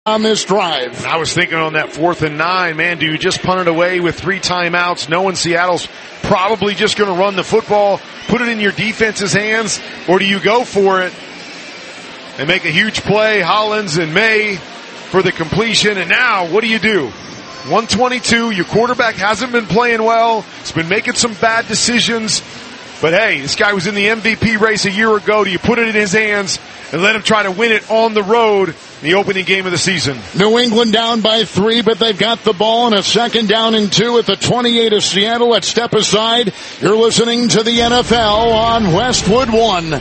on this drive. I was thinking on that 4th and 9, man, do you just punt it away with 3 timeouts, knowing Seattle's probably just going to run the football, put it in your defense's hands, or do you go for it and make a huge play, Hollins and May for the completion, and now what do you do? 122, your quarterback hasn't been playing well, he's been making some bad decisions, but hey, this guy was in the MVP race a year ago. Do you put it in his hands and let him try to win it on the road in the opening game of the season? New England down by 3, but they've got the ball on a 2nd down and 2 at the 28 of Seattle. Let's step aside. You're listening to the NFL on Westwood One.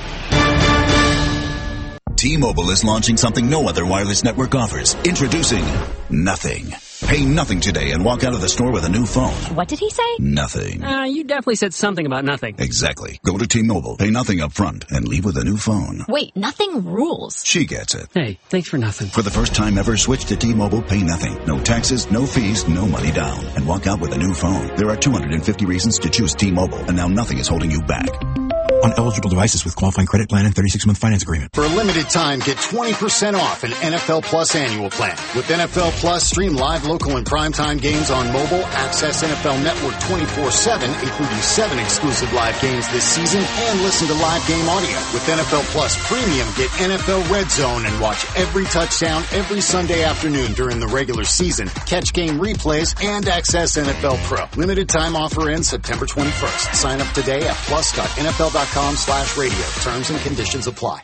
T-Mobile is launching something no other wireless network offers. Introducing Nothing. Pay nothing today and walk out of the store with a new phone. What did he say? Nothing. You definitely said something about nothing. Exactly. Go to T-Mobile, pay nothing up front, and leave with a new phone. Wait, nothing rules. She gets it. Hey, thanks for nothing. For the first time ever, switch to T-Mobile, pay nothing. No taxes, no fees, no money down. And walk out with a new phone. There are 250 reasons to choose T-Mobile, and now nothing is holding you back. On eligible devices with qualifying credit plan and 36-month finance agreement. For a limited time, get 20% off an NFL Plus annual plan. With NFL Plus, stream live, local, and primetime games on mobile, access NFL Network 24/7, including 7 exclusive live games this season, and listen to live game audio. With NFL Plus Premium, get NFL Red Zone and watch every touchdown every Sunday afternoon during the regular season, catch game replays, and access NFL Pro. Limited time offer ends September 21st. Sign up today at plus.nfl.com/radio. Terms and conditions apply.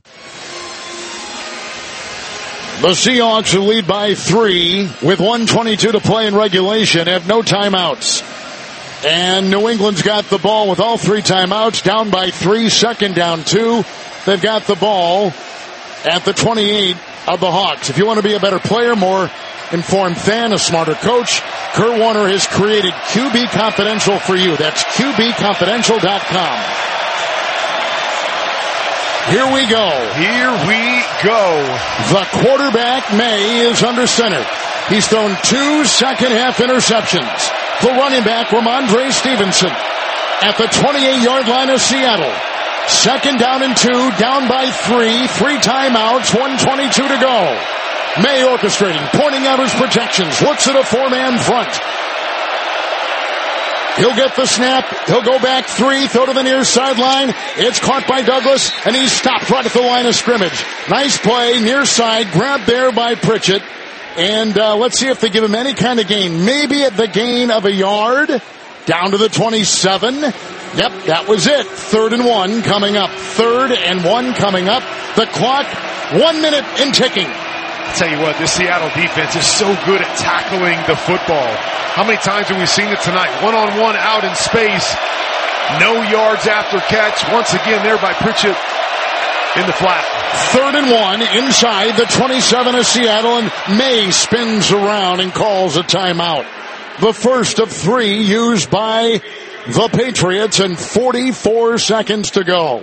The Seahawks, who lead by 3 with 1:22 to play in regulation, have no timeouts. And New England's got the ball with all 3 timeouts, down by 3, 2nd down 2. They've got the ball at the 28 of the Hawks. If you want to be a better player, more informed fan, a smarter coach, Kurt Warner has created QB Confidential for you. That's QBConfidential.com. Here we go. Here we go. The quarterback, May, is under center. He's thrown 2 second-half interceptions. The running back, Ramondre Stevenson, at the 28-yard line of Seattle. 2nd down and 2, down by 3, 3 timeouts, 1:22 to go. May orchestrating, pointing out his projections, looks at a 4-man front. He'll get the snap. He'll go back 3, throw to the near sideline. It's caught by Douglas, and he's stopped right at the line of scrimmage. Nice play, near side, grabbed there by Pritchett. And let's see if they give him any kind of gain. Maybe at the gain of a yard. Down to the 27. Yep, that was it. 3rd and 1 coming up. 3rd and 1 coming up. The clock, 1 minute and ticking. I'll tell you what, this Seattle defense is so good at tackling the football. How many times have we seen it tonight? One-on-one out in space. No yards after catch. Once again there by Pritchett in the flat. 3rd and 1 inside the 27 of Seattle, and May spins around and calls a timeout. The first of 3 used by the Patriots, and 44 seconds to go.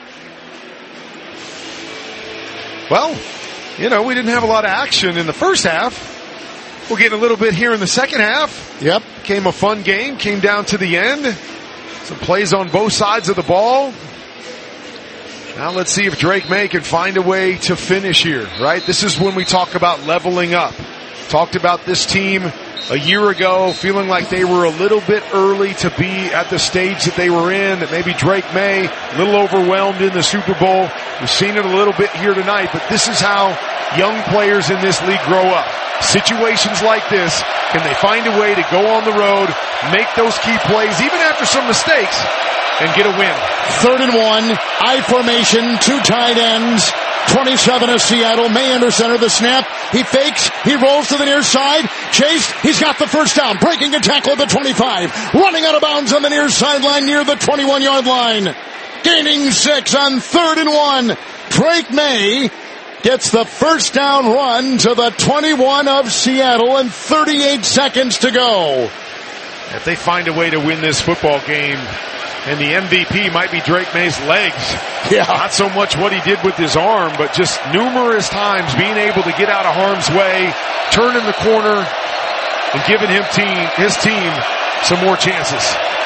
Well, you know, we didn't have a lot of action in the first half. We'll get a little bit here in the second half. Yep. Came a fun game, came down to the end. Some plays on both sides of the ball. Now let's see if Drake May can find a way to finish here, right? This is when we talk about leveling up. Talked about this team a year ago, feeling like they were a little bit early to be at the stage that they were in, that maybe Drake May, a little overwhelmed in the Super Bowl. We've seen it a little bit here tonight, but this is how young players in this league grow up. Situations like this, can they find a way to go on the road, make those key plays, even after some mistakes, and get a win? 3rd and 1, I formation, 2 tight ends. 27 of Seattle, May under center, the snap, he fakes, he rolls to the near side, Chase, he's got the first down, breaking a tackle at the 25, running out of bounds on the near sideline near the 21-yard line, gaining 6 on 3rd and 1, Drake May gets the first down run to the 21 of Seattle, and 38 seconds to go. If they find a way to win this football game, and the MVP might be Drake May's legs. Yeah. Not so much what he did with his arm, but just numerous times being able to get out of harm's way, turning the corner, and giving his team some more chances.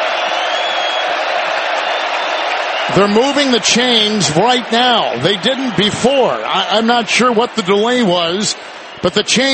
They're moving the chains right now. They didn't before. I'm not sure what the delay was, but the chain